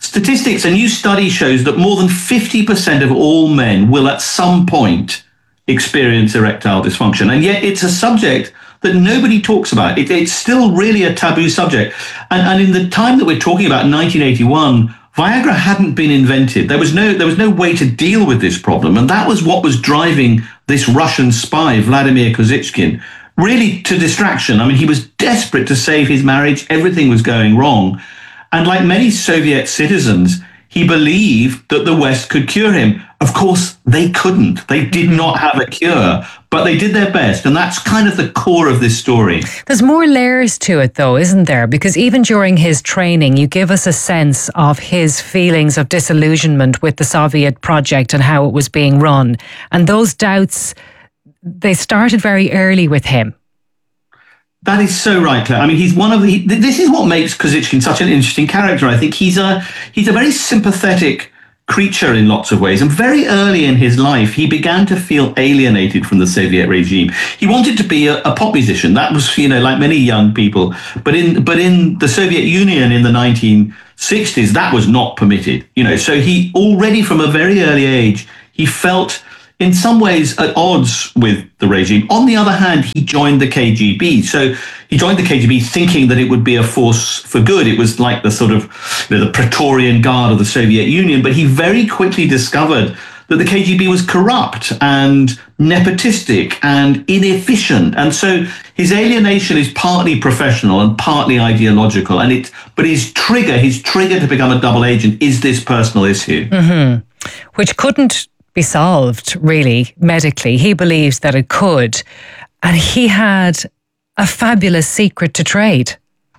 statistics, a new study shows that more than fifty percent of all men will at some point experience erectile dysfunction. And yet it's a subject that nobody talks about. It, it's still really a taboo subject. And, and in the time that we're talking about, nineteen eighty-one, Viagra hadn't been invented. There was no there was no way to deal with this problem. And that was what was driving this Russian spy, Vladimir Kozychkin, really to distraction. I mean, he was desperate to save his marriage. Everything was going wrong. And like many Soviet citizens, he believed that the West could cure him. Of course, they couldn't. They did not have a cure, but they did their best. And that's kind of the core of this story. There's more layers to it, though, isn't there? Because even during his training, you give us a sense of his feelings of disillusionment with the Soviet project and how it was being run. And those doubts, they started very early with him. That is so right, Claire. I mean, he's one of the. This is what makes Kozychkin such an interesting character. I think he's a he's a very sympathetic creature in lots of ways. And very early in his life, he began to feel alienated from the Soviet regime. He wanted to be a, a pop musician. That was, you know, like many young people. But in but in the Soviet Union in the nineteen sixties, that was not permitted. You know, so he already from a very early age he felt, in some ways, at odds with the regime. On the other hand, he joined the K G B. So he joined the K G B thinking that it would be a force for good. It was like the sort of, you know, the Praetorian Guard of the Soviet Union. But he very quickly discovered that the K G B was corrupt and nepotistic and inefficient. And so his alienation is partly professional and partly ideological. And it, but his trigger, his trigger to become a double agent is this personal issue. Mm-hmm. Which couldn't be solved, really, medically. He believes that it could. And he had a fabulous secret to trade.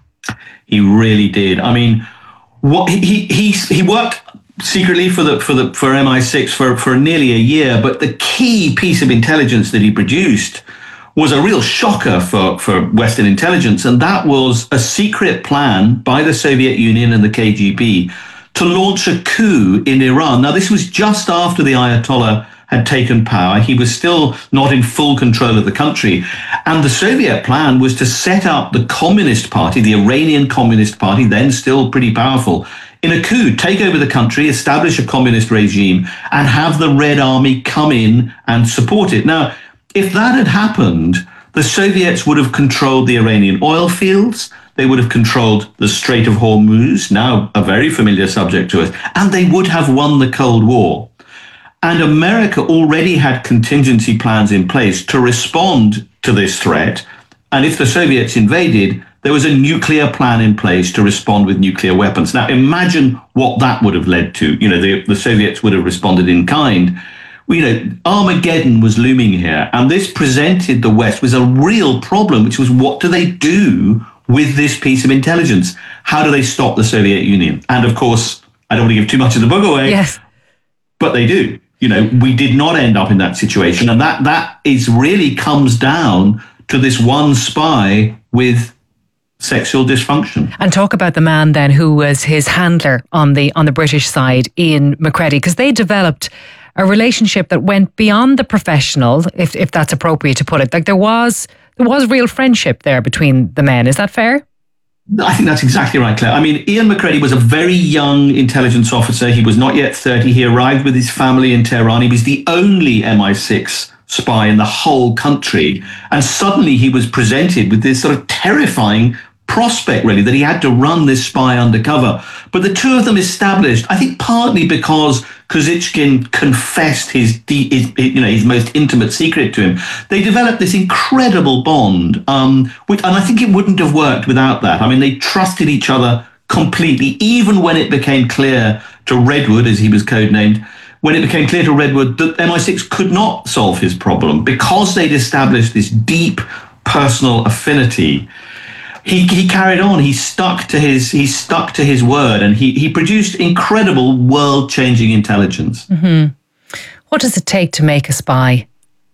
He really did. I mean, what he he he worked secretly for the for the for M I six for, for nearly a year, but the key piece of intelligence that he produced was a real shocker for, for Western intelligence, and that was a secret plan by the Soviet Union and the K G B to launch a coup in Iran. Now, this was just after the Ayatollah had taken power. He was still not in full control of the country. And the Soviet plan was to set up the Communist Party, the Iranian Communist Party, then still pretty powerful, in a coup, take over the country, establish a communist regime, and have the Red Army come in and support it. Now, if that had happened, the Soviets would have controlled the Iranian oil fields. They would have controlled the Strait of Hormuz, now a very familiar subject to us, and they would have won the Cold War. And America already had contingency plans in place to respond to this threat. And if the Soviets invaded, there was a nuclear plan in place to respond with nuclear weapons. Now, imagine what that would have led to. You know, the, the Soviets would have responded in kind. You know, Armageddon was looming here, and this presented the West with a real problem, which was, what do they do with this piece of intelligence? How do they stop the Soviet Union? And of course, I don't want to give too much of the book away, yes, but they do. You know, we did not end up in that situation. And that that is really comes down to this one spy with sexual dysfunction. And talk about the man then who was his handler on the on the British side, Ian McCready, because they developed a relationship that went beyond the professional, if if that's appropriate to put it. Like there was there was real friendship there between the men. Is that fair? I think that's exactly right, Claire. I mean, Ian McCready was a very young intelligence officer. He was not yet thirty. He arrived with his family in Tehran. He was the only M I six spy in the whole country. And suddenly he was presented with this sort of terrifying prospect, really, that he had to run this spy undercover. But the two of them established, I think partly because Kozychkin confessed his, his, you know, his most intimate secret to him, they developed this incredible bond, um, which, and I think it wouldn't have worked without that. I mean, they trusted each other completely, even when it became clear to Redwood, as he was codenamed, when it became clear to Redwood that M I six could not solve his problem, because they'd established this deep personal affinity. He he carried on. He stuck to his he stuck to his word, and he he produced incredible world-changing intelligence. Mm-hmm. What does it take to make a spy?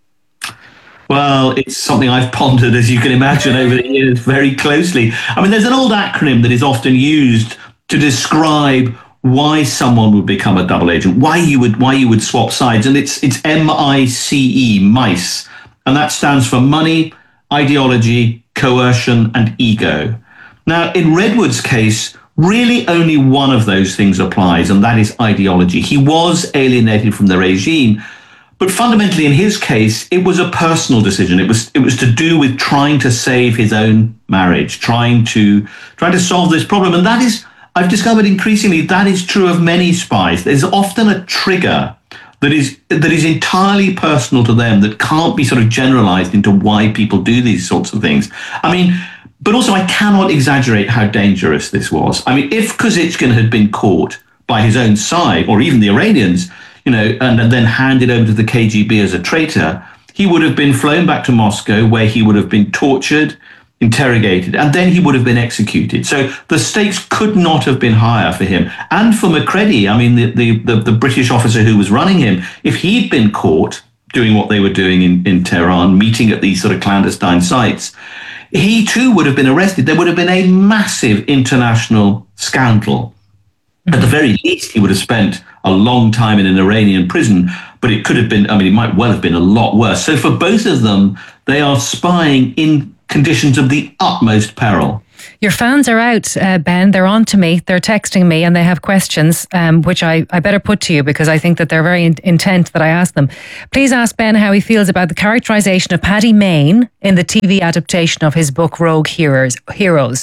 Well, it's something I've pondered, as you can imagine, over the years very closely. I mean, there's an old acronym that is often used to describe why someone would become a double agent, why you would why you would swap sides, and it's it's M I C E, MICE, and that stands for money, ideology, coercion, and ego. Now, in Redwood's case, really only one of those things applies, and that is ideology. He was alienated from the regime, but fundamentally in his case, it was a personal decision. It was it was to do with trying to save his own marriage, trying to trying to solve this problem. And that is, I've discovered increasingly, that is true of many spies. There's often a trigger that is that is entirely personal to them, that can't be sort of generalized into why people do these sorts of things. I mean, but also I cannot exaggerate how dangerous this was. I mean, if Kozytskin had been caught by his own side, or even the Iranians, you know, and, and then handed over to the K G B as a traitor, he would have been flown back to Moscow, where he would have been tortured, interrogated, and then he would have been executed. So the stakes could not have been higher for him. And for Macready, I mean, the, the, the, the British officer who was running him, if he'd been caught doing what they were doing in, in Tehran, meeting at these sort of clandestine sites, he too would have been arrested. There would have been a massive international scandal. At the very least, he would have spent a long time in an Iranian prison, but it could have been, I mean, it might well have been a lot worse. So for both of them, they are spying in conditions of the utmost peril. Your fans are out, uh, Ben. They're on to me. They're texting me and they have questions, um, which I, I better put to you because I think that they're very in- intent that I ask them. Please ask Ben how he feels about the characterisation of Paddy Mayne in the T V adaptation of his book Rogue Heroes. Heroes.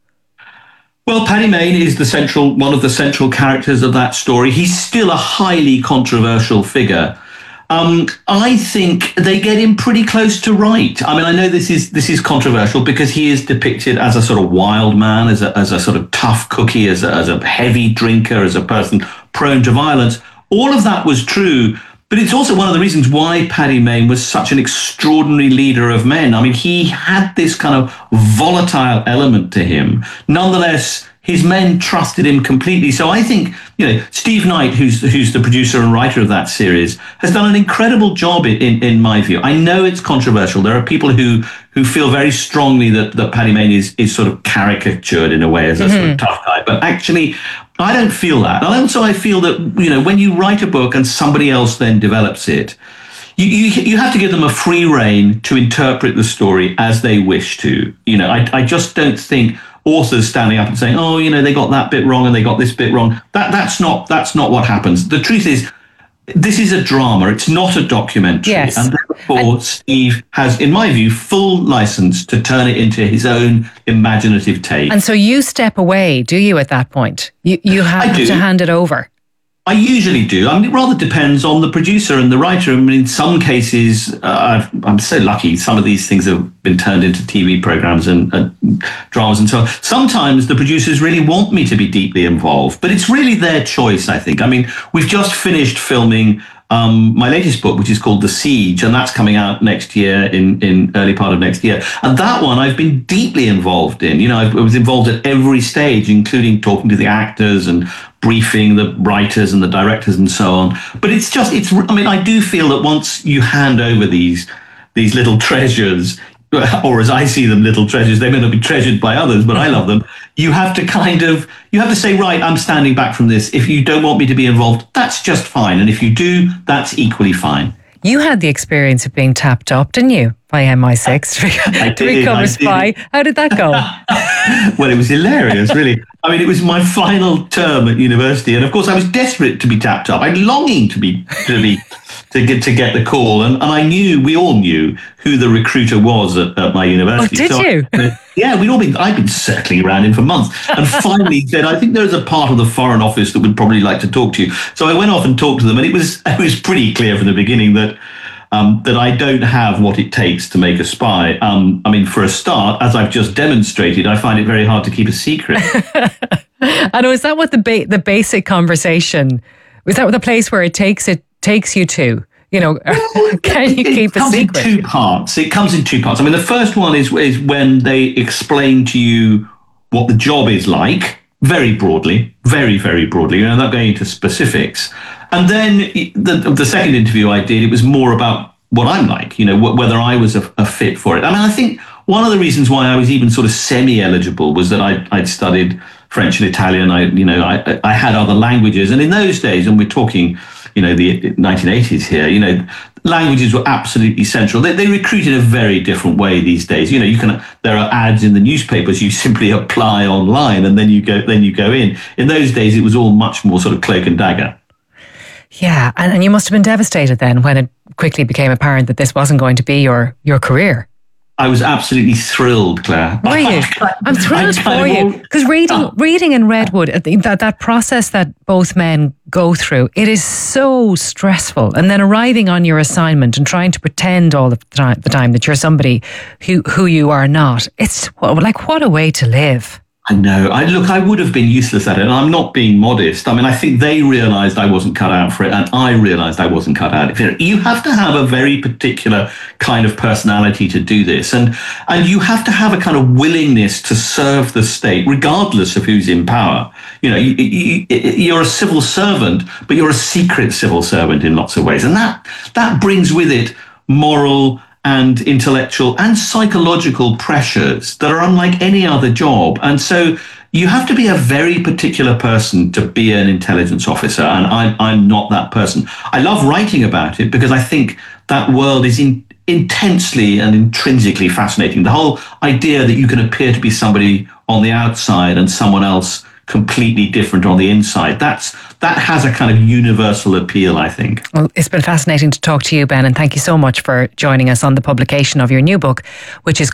Well, Paddy Mayne is the central, one of the central characters of that story. He's still a highly controversial figure. Um, I think they get him pretty close to right. I mean, I know this is this is controversial because he is depicted as a sort of wild man, as a, as a sort of tough cookie, as a, as a heavy drinker, as a person prone to violence. All of that was true. But it's also one of the reasons why Paddy Mayne was such an extraordinary leader of men. I mean, he had this kind of volatile element to him. Nonetheless, his men trusted him completely. So I think, you know, Steve Knight, who's who's the producer and writer of that series, has done an incredible job in, in, in my view. I know it's controversial. There are people who who feel very strongly that, that Paddy Mayne is, is sort of caricatured in a way as a mm-hmm. sort of tough guy. But actually, I don't feel that. And also I feel that, you know, when you write a book and somebody else then develops it, you, you you have to give them a free rein to interpret the story as they wish to. You know, I, I just don't think authors standing up and saying, oh, you know, they got that bit wrong and they got this bit wrong. That that's not that's not what happens. The truth is, this is a drama. It's not a documentary. Yes. And therefore, Steve has, in my view, full license to turn it into his own imaginative take. And so you step away, do you, at that point? You you have to hand it over. I usually do. I mean, it rather depends on the producer and the writer. I mean, in some cases, uh, I'm so lucky. Some of these things have been turned into T V programs and, and dramas and so on. Sometimes the producers really want me to be deeply involved, but it's really their choice, I think. I mean, we've just finished filming um, my latest book, which is called The Siege, and that's coming out next year, in, in early part of next year. And that one I've been deeply involved in. You know, I was involved at every stage, including talking to the actors and briefing the writers and the directors and so on. But it's just, it's, I mean, I do feel that once you hand over these, these little treasures, or as I see them, little treasures, they may not be treasured by others, but I love them. You have to kind of, you have to say, right, I'm standing back from this. If you don't want me to be involved, that's just fine. And if you do, that's equally fine. You had the experience of being tapped up, didn't you, by M I six to, did, to become a spy? Did. How did that go? Well, it was hilarious, really. I mean, it was my final term at university, and of course, I was desperate to be tapped up. I'm longing to be to be to get to get the call, and, and I knew we all knew who the recruiter was at, at my university. Oh, did so you? I, yeah, we'd all been. I'd been circling around him for months, and finally he said, "I think there is a part of the Foreign Office that would probably like to talk to you." So I went off and talked to them, and it was it was pretty clear from the beginning that. Um, that I don't have what it takes to make a spy. Um, I mean, for a start, as I've just demonstrated, I find it very hard to keep a secret. And was that what the ba- the basic conversation, was that the place where it takes it takes you to? You know, well, can you it, keep it a secret? It comes in two parts. It comes in two parts. I mean, the first one is, is when they explain to you what the job is like, very broadly, very, very broadly. You know, not going into specifics. And then the, the second interview I did, it was more about what I'm like, you know, wh- whether I was a, a fit for it. I mean, I think one of the reasons why I was even sort of semi-eligible was that I, I'd studied French and Italian. I, you know, I, I had other languages. And in those days, and we're talking, you know, the nineteen eighties here, you know, languages were absolutely central. They, they recruit in a very different way these days. You know, you can, there are ads in the newspapers, you simply apply online and then you go, then you go in. In those days, it was all much more sort of cloak and dagger. Yeah. And, and you must have been devastated then when it quickly became apparent that this wasn't going to be your, your career. I was absolutely thrilled, Claire. Were you? I'm thrilled for you. Because reading oh. reading in Redwood, that, that process that both men go through, it is so stressful. And then arriving on your assignment and trying to pretend all the time, the time that you're somebody who, who you are not. It's like, what a way to live. I know. I look, I would have been useless at it, and I'm not being modest. I mean, I think they realised I wasn't cut out for it, and I realised I wasn't cut out for it. You have to have a very particular kind of personality to do this, and and you have to have a kind of willingness to serve the state, regardless of who's in power. You know, you, you, you're a civil servant, but you're a secret civil servant in lots of ways, and that that brings with it moral and intellectual and psychological pressures that are unlike any other job. And so you have to be a very particular person to be an intelligence officer, and I'm, I'm not that person. I love writing about it because I think that world is in, intensely and intrinsically fascinating. The whole idea that you can appear to be somebody on the outside and someone else completely different on the inside, that's that has a kind of universal appeal, I think. Well, it's been fascinating to talk to you, Ben, and thank you so much for joining us on the publication of your new book, which is